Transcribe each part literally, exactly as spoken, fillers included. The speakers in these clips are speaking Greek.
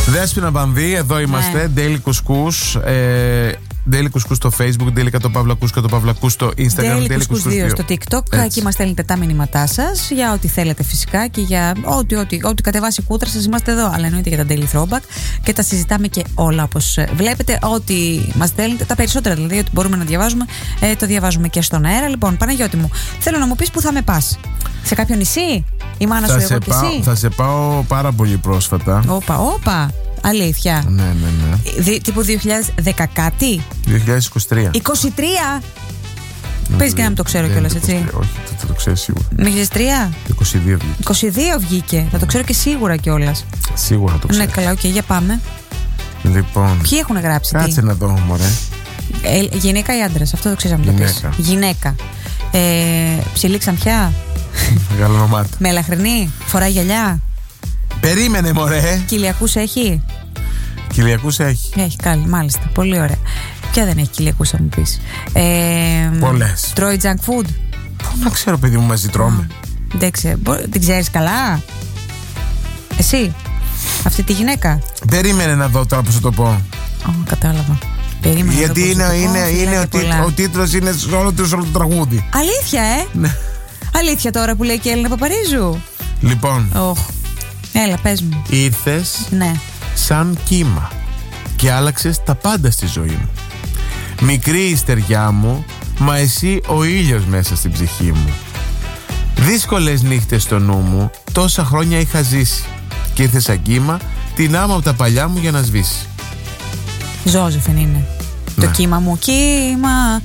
Δέσποινα Βανδύ, εδώ είμαστε. Ναι. Daily Couscous. Ε, Daily Couscous στο Facebook, Daily το Παύλα και το Παύλα στο Instagram. Daily Couscous δύο στο TikTok. Έτσι. Εκεί μας στέλνετε τα μηνύματά σας για ό,τι θέλετε φυσικά και για ό,τι, ό,τι, ό,τι κατεβάσει κούτρα σας. Είμαστε εδώ. Αλλά εννοείται για τα Daily Throwback και τα συζητάμε και όλα όπως βλέπετε. Ό,τι μας στέλνετε, τα περισσότερα δηλαδή, ό,τι μπορούμε να διαβάζουμε, ε, το διαβάζουμε και στον αέρα. Λοιπόν, Παναγιώτη μου, θέλω να μου πεις που θα με πας. Σε κάποιο νησί, η μάνα σου, εγώ και εσύ. Θα σε πάω πάρα πολύ πρόσφατα. Όπα, όπα. Αλήθεια. Ναι, ναι, ναι. Δι, τύπου δύο χιλιάδες δέκα κάτι. δύο χιλιάδες είκοσι τρία. είκοσι τρία. Πες και να μην το ξέρω κιόλας, έτσι. Όχι, θα το ξέρω σίγουρα. Με χίλια τρία. είκοσι δύο βγήκε. είκοσι δύο βγήκε. Θα το ξέρω και σίγουρα κιόλας. Σίγουρα θα το ξέρω. Ναι, καλά, οκ, okay, για πάμε. Λοιπόν. Ποιοι έχουν γράψει. Κάτσε τι? Να δω, μωρέ. Ε, γυναίκα ή άντρας, αυτό το ξέραμε. Γυναίκα. Γυναίκα. Ε, ψηλή ξανθιά. Γαλανομάτι. Με ελαχρινή. Φοράει γυαλιά. Περίμενε, μωρέ. Κυλιακούς έχει. Κυλιακούς έχει. Έχει, καλή, μάλιστα. Πολύ ωραία. Ποια δεν έχει κυλιακούς, θα μου πεις. Ε, Πολλές. Τρώει junk food. Πού να ξέρω, παιδί μου, μαζί τρώμε. Δεν ξέρω. Την ξέρεις καλά. Εσύ. Αυτή τη γυναίκα. Περίμενε να δω τώρα πώς θα το πω. Oh, κατάλαβα. Περίμενε. Γιατί είναι, το είναι, πω, είναι ο, τίτλ, ο τίτλος είναι σε όλο το, όλο το τραγούδι. Αλήθεια, ε. Ναι. Αλήθεια τώρα που λέει και η Έλληνα Παπαρίζου. Λοιπόν. Oh. Έλα, πες μου. Ήρθες ναι. σαν κύμα και άλλαξες τα πάντα στη ζωή μου. Μικρή η στεριά μου, μα εσύ ο ήλιος μέσα στην ψυχή μου. Δύσκολες νύχτες στο νου μου, τόσα χρόνια είχα ζήσει. Και ήρθες σαν κύμα, την άμμο από τα παλιά μου για να σβήσει. Ζώζεφιν είναι. Ναι. Το κύμα μου. Κύμα.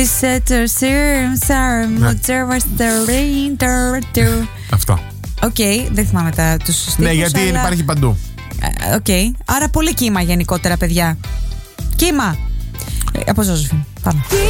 Αυτό. Οκ, okay, δεν θυμάμαι τα τους στίχους. Ναι, γιατί αλλά... υπάρχει παντού. Οκ, okay. Άρα πολύ κύμα γενικότερα, παιδιά. Κύμα. Από Ζώζεφιν. Πάμε.